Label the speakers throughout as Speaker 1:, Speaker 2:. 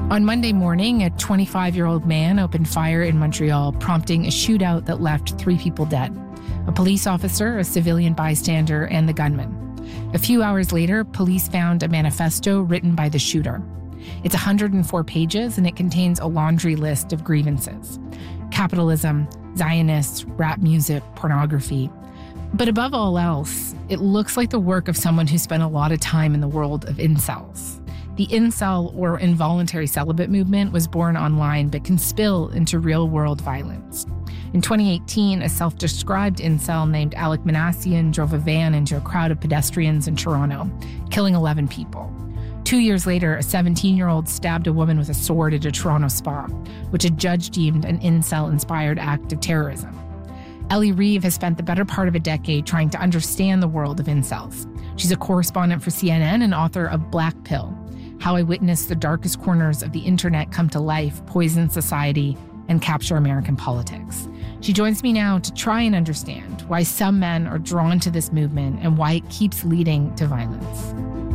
Speaker 1: On Monday morning, a 25-year-old man opened fire in Montreal, prompting a shootout that left 3 people dead: a police officer, a civilian bystander, and the gunman. A few hours later, police found a manifesto written by the shooter. It's 104 pages, and it contains a laundry list of grievances: capitalism, Zionists, rap music, pornography. But above all else, it looks like the work of someone who spent a lot of time in the world of incels. The incel, or involuntary celibate movement, was born online but can spill into real-world violence. In 2018, a self-described incel named Alec Manassian drove a van into a crowd of pedestrians in Toronto, killing 11 people. 2 years later, a 17-year-old stabbed a woman with a sword at a Toronto spa, which a judge deemed an incel-inspired act of terrorism. Ellie Reeve has spent the better part of a decade trying to understand the world of incels. She's a correspondent for CNN and author of Black Pill: How I Witnessed the Darkest Corners of the Internet Come to Life, Poison Society, and Capture American Politics. She joins me now to try and understand why some men are drawn to this movement and why it keeps leading to violence.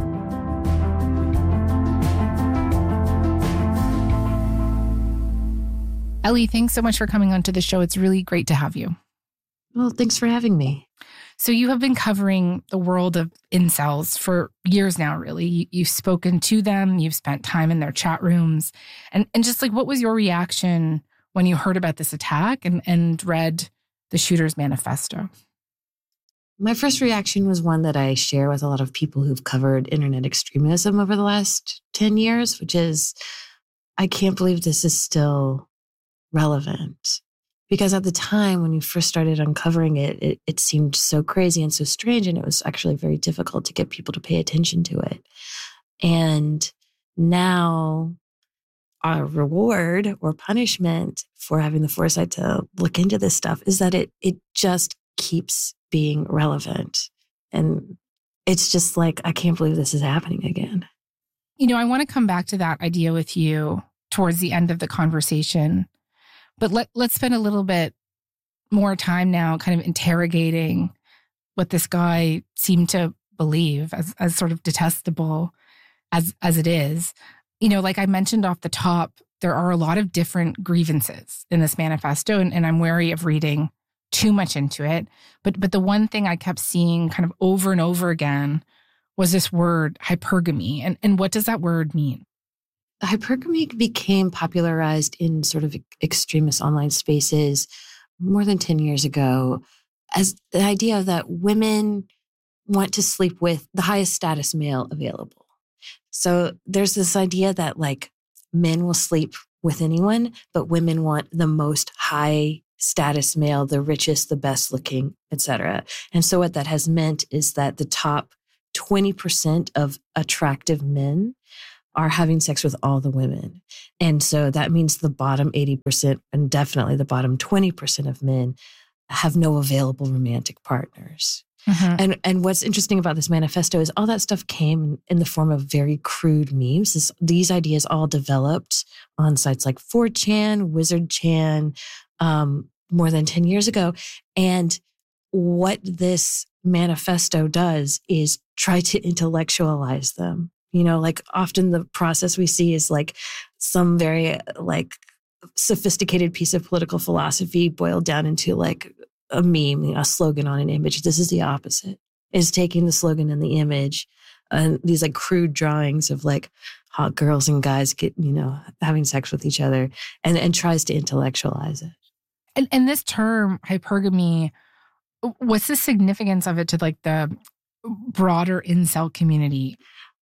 Speaker 1: Ellie, thanks so much for coming onto the show. It's really great to have you.
Speaker 2: Well, thanks for having me.
Speaker 1: So you have been covering the world of incels for years now, really. You've spoken to them, you've spent time in their chat rooms. And just like, what was your reaction when you heard about this attack and read the shooter's manifesto?
Speaker 2: My first reaction was one that I share with a lot of people who've covered internet extremism over the last 10 years, which is, I can't believe this is still relevant. Because at the time when you first started uncovering it, it seemed so crazy and so strange, and it was actually very difficult to get people to pay attention to it. And now our reward or punishment for having the foresight to look into this stuff is that it just keeps being relevant. And it's just like, I can't believe this is happening again.
Speaker 1: You know, I want to come back to that idea with you towards the end of the conversation. But let's spend a little bit more time now kind of interrogating what this guy seemed to believe, as sort of detestable as it is. You know, like I mentioned off the top, there are a lot of different grievances in this manifesto, and I'm wary of reading too much into it. But the one thing I kept seeing kind of over and over again was this word hypergamy. And what does that word mean?
Speaker 2: Hypergamy became popularized in sort of extremist online spaces more than 10 years ago as the idea that women want to sleep with the highest status male available. So there's this idea that like men will sleep with anyone, but women want the most high status male, the richest, the best looking, etc. And so what that has meant is that the top 20% of attractive men are having sex with all the women. And so that means the bottom 80% and definitely the bottom 20% of men have no available romantic partners. Mm-hmm. And what's interesting about this manifesto is all that stuff came in the form of very crude memes. These ideas all developed on sites like 4chan, WizardChan, more than 10 years ago. And what this manifesto does is try to intellectualize them. You know, like often the process we see is like some very like sophisticated piece of political philosophy boiled down into like a meme, a slogan on an image. This is the opposite, is taking the slogan and the image and these like crude drawings of like hot girls and guys having sex with each other and tries to intellectualize it.
Speaker 1: And this term hypergamy, what's the significance of it to like the broader incel community?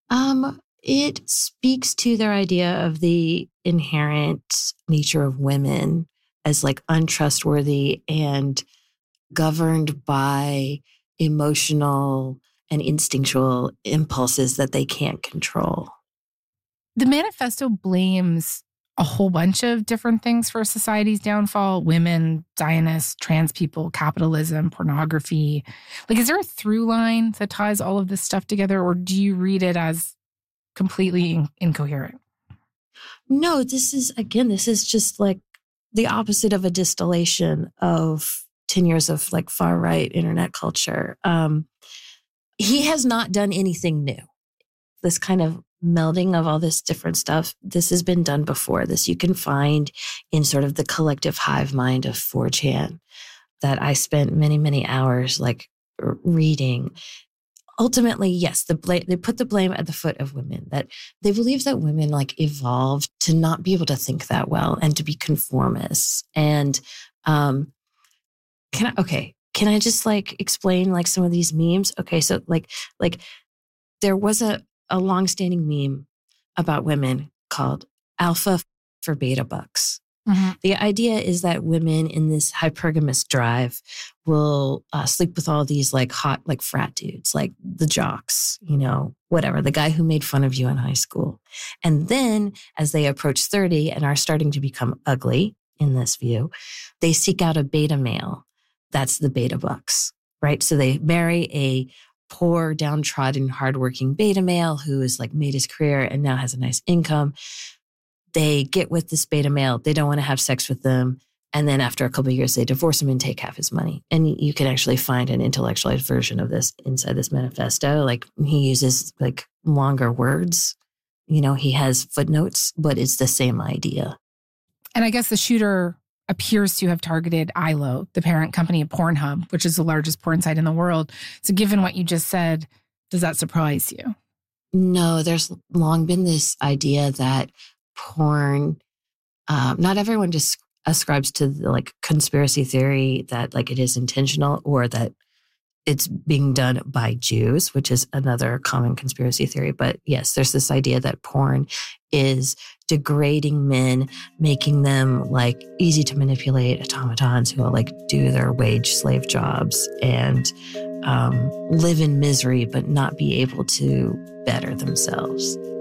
Speaker 2: It speaks to their idea of the inherent nature of women as like untrustworthy and governed by emotional and instinctual impulses that they can't control.
Speaker 1: The manifesto blames a whole bunch of different things for society's downfall: women, Zionists, trans people, capitalism, pornography. Like, is there a through line that ties all of this stuff together, or do you read it as completely incoherent?
Speaker 2: No, this is just like the opposite of a distillation of 10 years of like far right internet culture. He has not done anything new. This kind of melding of all this different stuff, this has been done before. This you can find in sort of the collective hive mind of 4chan that I spent many, many hours like reading. Ultimately, yes, they put the blame at the foot of women, that they believe that women like evolved to not be able to think that well and to be conformists. And can I just like explain like some of these memes? Okay, so like there was a longstanding meme about women called Alpha for Beta Bucks. Mm-hmm. The idea is that women in this hypergamous drive will sleep with all these like hot, like frat dudes, like the jocks, whatever, the guy who made fun of you in high school. And then as they approach 30 and are starting to become ugly in this view, they seek out a beta male. That's the beta bucks, right? So they marry a poor, downtrodden, hardworking beta male who has like made his career and now has a nice income. They get with this beta male. They don't want to have sex with them. And then after a couple of years, they divorce him and take half his money. And you can actually find an intellectualized version of this inside this manifesto. Like he uses like longer words. He has footnotes, but it's the same idea.
Speaker 1: And I guess the shooter appears to have targeted ILO, the parent company of Pornhub, which is the largest porn site in the world. So given what you just said, does that surprise you?
Speaker 2: No, there's long been this idea that porn, not everyone just ascribes to the like conspiracy theory that like it is intentional or that it's being done by Jews, which is another common conspiracy theory. But yes, there's this idea that porn is degrading men, making them like easy to manipulate automatons who will like do their wage slave jobs and live in misery, but not be able to better themselves.